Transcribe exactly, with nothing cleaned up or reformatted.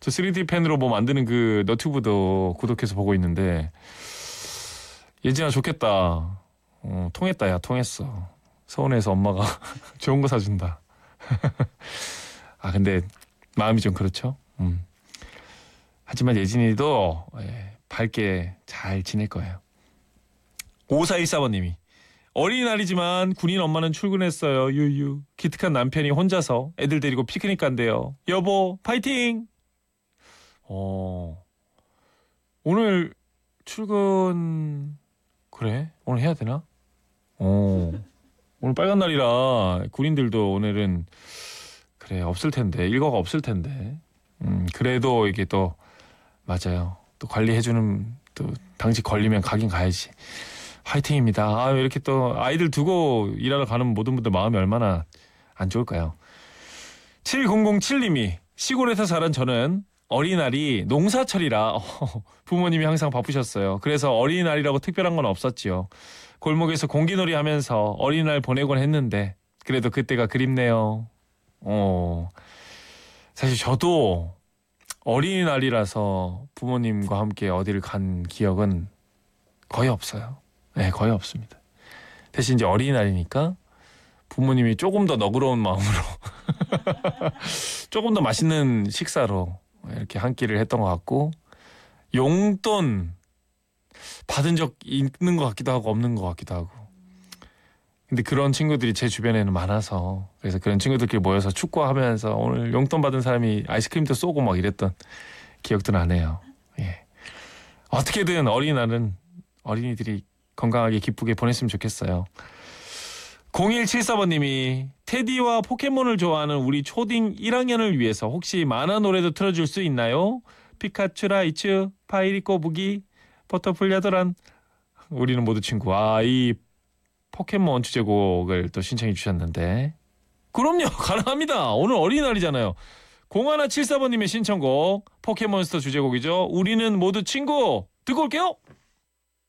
저 쓰리디 펜으로 뭐 만드는 그 너튜브도 구독해서 보고 있는데 예진아 좋겠다. 어, 통했다. 야 통했어. 서운해서 엄마가 좋은 거 사준다. 아 근데 마음이 좀 그렇죠. 음. 하지만 예진이도 예, 밝게 잘 지낼 거예요. 오사일사 번님이 어린이날이지만 군인 엄마는 출근했어요. 유유. 기특한 남편이 혼자서 애들 데리고 피크닉 간대요. 여보 파이팅. 어 오늘 출근 그래? 오늘 해야 되나? 어 오늘 빨간 날이라 군인들도 오늘은 그래 없을 텐데 일과가 없을 텐데 음 그래도 이게 또 맞아요. 또 관리해주는 또 당직 걸리면 가긴 가야지. 화이팅입니다. 아 이렇게 또 아이들 두고 일하러 가는 모든 분들 마음이 얼마나 안 좋을까요? 칠공공칠님이 시골에서 자란 저는 어린이날이 농사철이라 부모님이 항상 바쁘셨어요. 그래서 어린이날이라고 특별한 건 없었지요. 골목에서 공기놀이 하면서 어린이날 보내곤 했는데 그래도 그때가 그립네요. 어, 사실 저도 어린이날이라서 부모님과 함께 어디를 간 기억은 거의 없어요. 네, 거의 없습니다. 대신 이제 어린이날이니까 부모님이 조금 더 너그러운 마음으로 조금 더 맛있는 식사로 이렇게 한 끼를 했던 것 같고 용돈 받은 적 있는 것 같기도 하고 없는 것 같기도 하고 근데 그런 친구들이 제 주변에는 많아서 그래서 그런 친구들끼리 모여서 축구하면서 오늘 용돈 받은 사람이 아이스크림도 쏘고 막 이랬던 기억도 나네요. 예. 어떻게든 어린이날은 어린이들이 건강하게 기쁘게 보냈으면 좋겠어요. 공일칠사 번님이 테디와 포켓몬을 좋아하는 우리 초딩 일 학년을 위해서 혹시 만화 노래도 틀어줄 수 있나요? 피카츄 라이츄 파이리 꼬부기 버터풀야도란 우리는 모두 친구. 아, 이 포켓몬 주제곡을 또 신청해 주셨는데 그럼요 가능합니다. 오늘 어린이날이잖아요. 공일칠사 번님의 신청곡 포켓몬스터 주제곡이죠. 우리는 모두 친구 듣고 올게요.